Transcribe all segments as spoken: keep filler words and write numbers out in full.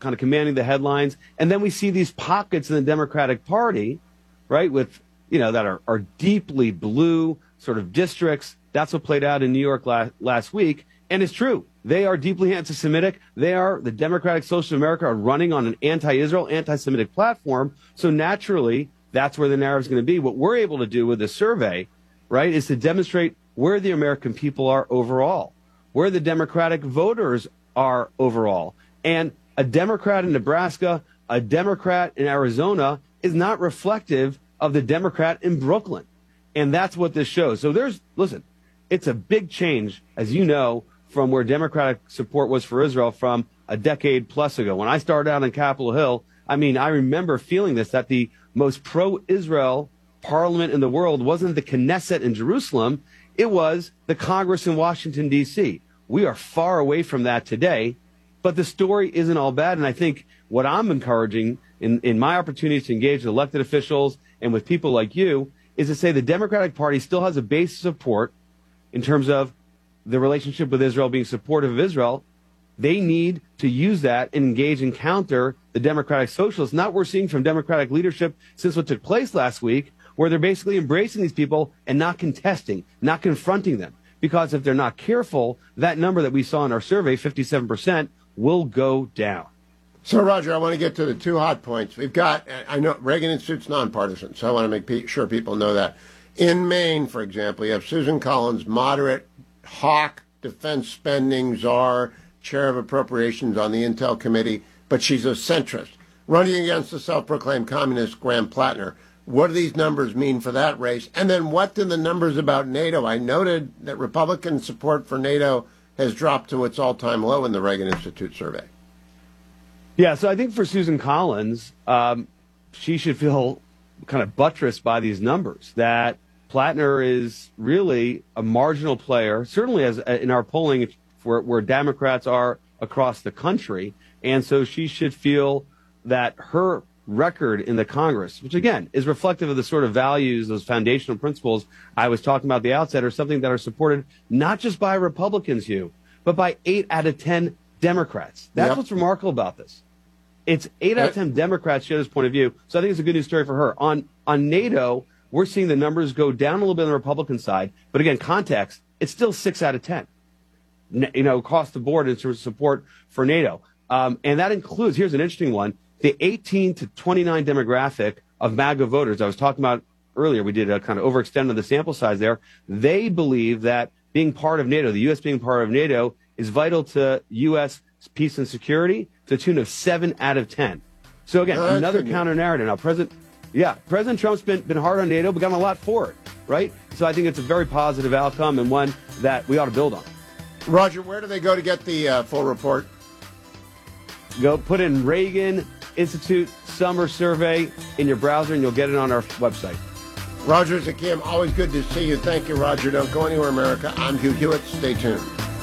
kind of commanding the headlines. And then we see these pockets in the Democratic Party, right, with, you know, that are, are deeply blue sort of districts. That's what played out in New York last, last week. And it's true. They are deeply anti-Semitic. They are, the Democratic Socialists of America are running on an anti-Israel, anti-Semitic platform. So naturally, that's where the narrative is going to be. What we're able to do with this survey, right, is to demonstrate where the American people are overall, where the Democratic voters are overall. And a Democrat in Nebraska, a Democrat in Arizona is not reflective of the Democrat in Brooklyn. And that's what this shows. So there's, listen, it's a big change, as you know, from where Democratic support was for Israel from a decade plus ago. When I started out on Capitol Hill, I mean, I remember feeling this, that the most pro-Israel parliament in the world wasn't the Knesset in Jerusalem, it was the Congress in Washington, D C. We are far away from that today, but the story isn't all bad. And I think what I'm encouraging in, in my opportunities to engage with elected officials and with people like you is to say the Democratic Party still has a base of support in terms of the relationship with Israel being supportive of Israel. They need to use that and engage and counter the Democratic Socialists. Not what we're seeing from Democratic leadership since what took place last week, where they're basically embracing these people and not contesting, not confronting them. Because if they're not careful, that number that we saw in our survey, fifty-seven percent, will go down. So, Roger, I want to get to the two hot points. We've got, I know Reagan Institute's nonpartisan, so I want to make pe- sure people know that. In Maine, for example, you have Susan Collins, moderate, hawk, defense spending czar, chair of appropriations on the Intel Committee, but she's a centrist, running against the self-proclaimed communist Graham Plattner. What do these numbers mean for that race? And then what do the numbers about NATO? I noted that Republican support for NATO has dropped to its all-time low in the Reagan Institute survey. Yeah, so I think for Susan Collins, um, she should feel kind of buttressed by these numbers, that Plattner is really a marginal player, certainly as in our polling where, where Democrats are across the country. And so she should feel that her record in the Congress, which again is reflective of the sort of values, those foundational principles I was talking about at the outset, are something that are supported not just by Republicans, Hugh, but by eight out of ten Democrats. That's yep. what's remarkable about this. It's eight out of ten Democrats share this point of view. So I think it's a good news story for her. On on NATO, we're seeing the numbers go down a little bit on the Republican side. But again, context, it's still six out of ten, you know, across the board in terms of support for NATO. Um, and that includes, here's an interesting one, the eighteen to twenty-nine demographic of MAGA voters I was talking about earlier. We did a kind of overextend on the sample size there. They believe that being part of NATO, the U S being part of NATO, is vital to U S peace and security to the tune of seven out of ten. So again, no, another counter narrative. Now, President, yeah, President Trump's been, been hard on NATO, but gotten a lot for it, right? So I think it's a very positive outcome and one that we ought to build on. Roger, where do they go to get the uh, full report? Go put in Reagan Institute Summer Survey in your browser, and you'll get it on our website. Roger Zakim, always good to see you. Thank you, Roger. Don't go anywhere, America. I'm Hugh Hewitt. Stay tuned.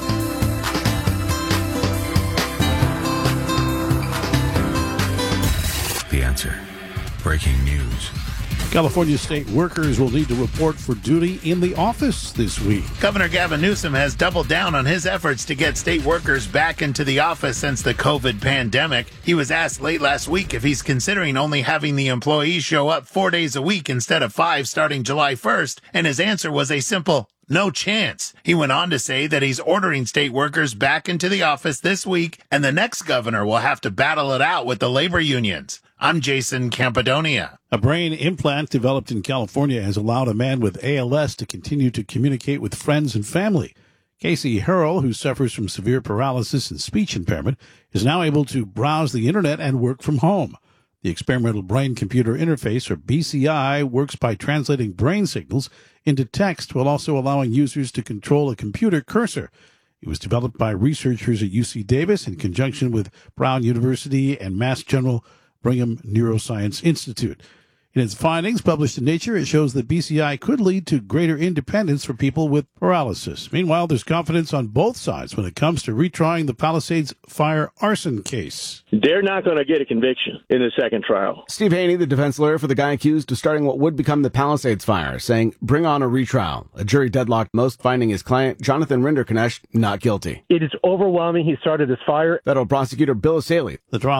The Answer. Breaking news. California state workers will need to report for duty in the office this week. Governor Gavin Newsom has doubled down on his efforts to get state workers back into the office since the COVID pandemic. He was asked late last week if he's considering only having the employees show up four days a week instead of five starting July first, and his answer was a simple no chance. He went on to say that he's ordering state workers back into the office this week, and the next governor will have to battle it out with the labor unions. I'm Jason Campidonia. A brain implant developed in California has allowed a man with A L S to continue to communicate with friends and family. Casey Harrell, who suffers from severe paralysis and speech impairment, is now able to browse the internet and work from home. The experimental brain-computer interface, or B C I, works by translating brain signals into text while also allowing users to control a computer cursor. It was developed by researchers at U C Davis in conjunction with Brown University and Mass General Brigham Neuroscience Institute. In its findings published in Nature, it shows that B C I could lead to greater independence for people with paralysis. Meanwhile, there's confidence on both sides when it comes to retrying the Palisades fire arson case. They're not going to get a conviction in the second trial. Steve Haney, the defense lawyer for the guy accused of starting what would become the Palisades fire, saying, bring on a retrial. A jury deadlocked most, finding his client, Jonathan Rinderknecht, not guilty. It is overwhelming. He started this fire. Federal prosecutor Bill O'Saley. The trial